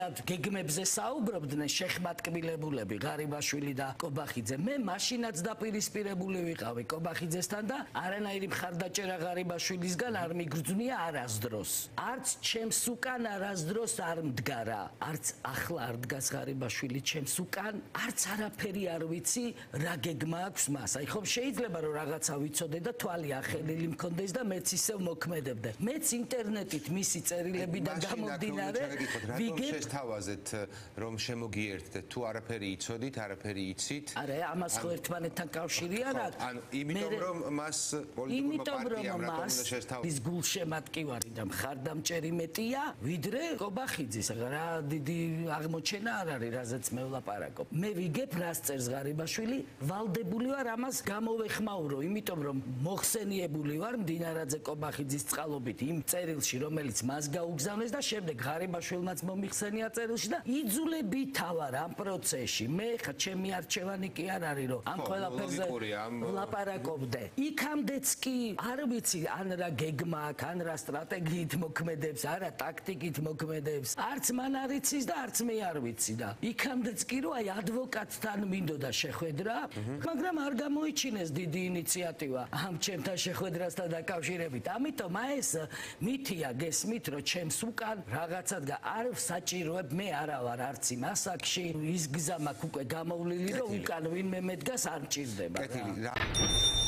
გეგმებზე საუბრობდნენ შეხმატკბილებულები ღარიბაშვილი და კობახიძე. მე მაშინაც დაპირისპირებული ვიყავი კობახიძესთან და არანაირი მხარდაჭერა ღარიბაშვილისგან არ მიგრძვნია არასდროს. არც ჩემს უკან არასდროს არ მდგარა. არც ახლა არ დგას ღარიბაშვილი ჩემს უკან, არც არაფერი არ ვიცი რა გეგმა აქვს მას. აი ხომ შეიძლება რომ რაღაცა ვიცოდე და თვალი ახელილი მქონდეს და მეც ისევ მოქმედებდე. მეც ინტერნეტით მისი წერილებიდან გამომდინარე ვიგებ თავაზეთ რომ შემოგიერთდეთ თუ არაფერი იცოდით, არაფერი იცით. არა, ამას ხო ერთმანეთთან კავშირი არ აქვს. ანუ იმიტომ რომ მას პოლიტიკურმა პარტიამ რა უნდა შესთავაზოს. ის გულშემატკივარი და მხარდამჭერი მეტია, ვიდრე კობახიძის. რა დიდი აღმოჩენა არ არის, რაზეც მე ვლაპარაკობ. მე ვიგებ რას წერს ღარიბაშვილი, ვალდებული ვარ ამას გამოვეხმაურო, იმიტომ რომ მოხსენიებული ვარ მდინარაძე კობახიძის წყალობით იმ წერილში, რომელიც მას გაუგზავნეს და შემდეგ ღარიბაშვილმაც მომიხსენია წერილში და იძულებითა ვარ ამ პროცესში. მე ხა ჩემი არჩევანი კი არ არის რომ ამ ყველაფერზე ვლაპარაკობდე. იქამდეც კი არ ვიცი ან რა გეგმა აქვს, ან რა სტრატეგიით მოქმედებს, არა ტაქტიკით მოქმედებს. არც მან არ იცის და არც მე არ ვიცი და იქამდეც კი რომ აი ადვოკატთან მინდოდა შეხვედრა, მაგრამ არ გამოიჩინეს დიდი ინიციატივა ამ ჩემთან შეხვედრასთან დაკავშირებით. ამიტომ აი ეს მითია გესმით რომ ჩემს უკან რაღაცა დგა არ საჭიროებ მე არა ვარ არც იმ ასაკში ის გზა მაქვს უკვე გამოვლილი რომ უკან ვინმე მედგას არ მჭირდება.